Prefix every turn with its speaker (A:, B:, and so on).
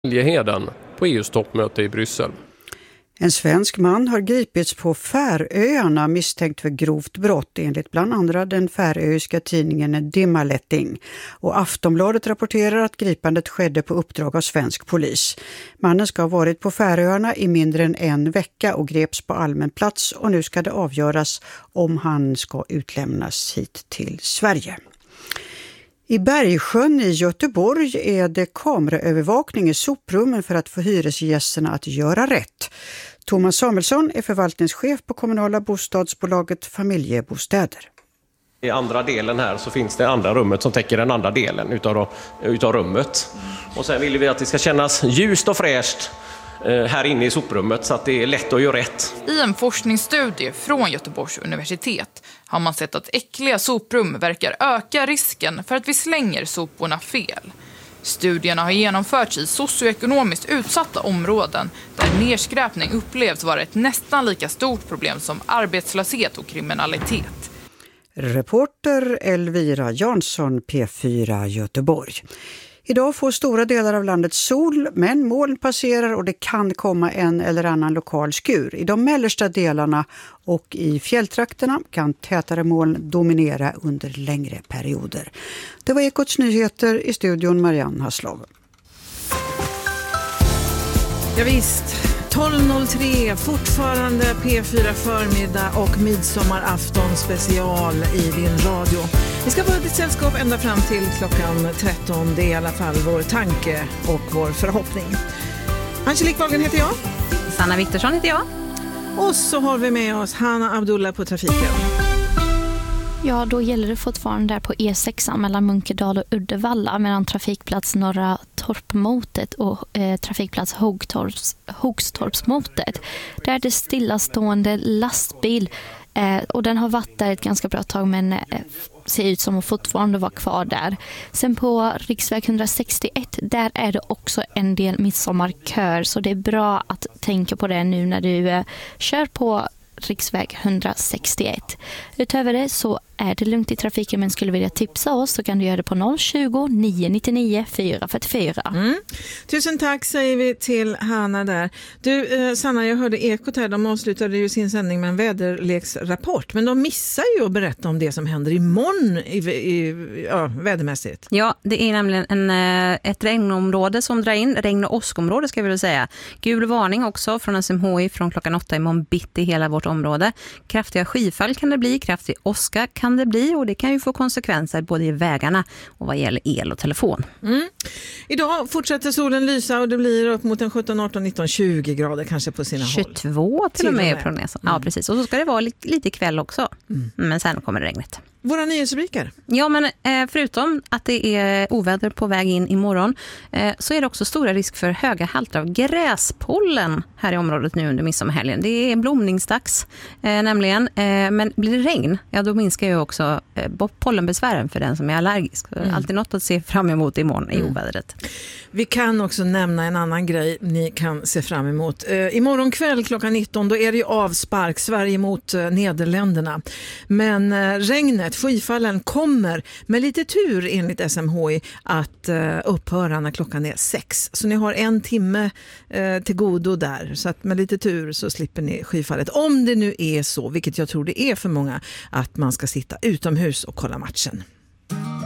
A: Liljeheden på EU:s toppmöte i Bryssel.
B: En svensk man har gripits på Färöarna misstänkt för grovt brott enligt bland andra den färöiska tidningen Dimmaletting. Och Aftonbladet rapporterar att gripandet skedde på uppdrag av svensk polis. Mannen ska ha varit på Färöarna i mindre än en vecka och greps på allmän plats, och nu ska det avgöras om han ska utlämnas hit till Sverige. I Bergsjön i Göteborg är det kameraövervakning i soprummen för att få hyresgästerna att göra rätt. Thomas Samuelsson är förvaltningschef på kommunala bostadsbolaget Familjebostäder.
C: I andra delen här så finns det andra rummet som täcker den andra delen utav rummet. Och sen vill vi att det ska kännas ljust och fräscht här inne i soprummet så att det är lätt att göra rätt.
D: I en forskningsstudie från Göteborgs universitet har man sett att äckliga soprum verkar öka risken för att vi slänger soporna fel. Studierna har genomförts i socioekonomiskt utsatta områden där nedskräpning upplevs vara ett nästan lika stort problem som arbetslöshet och kriminalitet.
B: Reporter Elvira Jansson, P4 Göteborg. Idag får stora delar av landet sol, men moln passerar och det kan komma en eller annan lokal skur. I de mellersta delarna och i fjälltrakterna kan tätare moln dominera under längre perioder. Det var Ekots nyheter, i studion Marianne Hasslov.
E: Ja, visst. 12.03, fortfarande P4 förmiddag och midsommarafton special i din radio. Vi ska vara ditt sällskap ända fram till klockan 13. Det är i alla fall vår tanke och vår förhoppning. Angelique Wahlgren heter jag.
F: Sanna Wittersson heter jag.
E: Och så har vi med oss Hanna Abdullah på trafiken.
G: Ja, då gäller det fortfarande där på E6 mellan Munkedal och Uddevalla, mellan trafikplats Norra Torpmotet och trafikplats Hogstorpsmotet. Där är det stillastående lastbil och den har varit där ett ganska bra tag, men ser ut som att fortfarande vara kvar där. Sen på riksväg 161, där är det också en del midsommarkör, så det är bra att tänka på det nu när du kör på riksväg 161. Utöver det så är det lugnt i trafiken, men skulle vilja tipsa oss så kan du göra det på 020 999 444.
E: Tusen tack säger vi till Hanna där. Du Sanna, jag hörde Ekot här, de avslutade ju sin sändning med en väderleksrapport, men de missar ju att berätta om det som händer imorgon vädermässigt.
F: Ja, det är nämligen ett regnområde som drar in, regn- och åskområde ska vi väl säga. Gul varning också från SMHI från klockan 8 imorgon bitti i hela vårt område. Kraftiga skyfall kan det bli, kraftig åska kan det bli, och det kan ju få konsekvenser både i vägarna och vad gäller el och telefon.
E: Idag fortsätter solen lysa och det blir upp mot en 17, 18, 19, 20 grader kanske på sina
F: 22
E: håll.
F: till och med prognosen. Ja, precis. Och så ska det vara lite kväll också. Men sen kommer regnet.
E: Våra nyhetsrubriker.
F: Ja, men förutom att det är oväder på väg in imorgon så är det också stora risk för höga halter av gräspollen här i området nu under midsommarhelgen. Det är blomningsdags nämligen, men blir det regn, ja då minskar ju också pollenbesvären för den som är allergisk. Alltid något att se fram emot imorgon i ovädret.
E: Vi kan också nämna en annan grej ni kan se fram emot. Imorgon kväll klockan 19 då är det ju avspark Sverige mot Nederländerna. Men regnet, skyfallen kommer med lite tur enligt SMHI att upphöra när klockan är 6. Så ni har en timme till godo där. Så att med lite tur så slipper ni skyfallet. Om det nu är så, vilket jag tror det är för många, att man ska sitta utomhus och kolla matchen.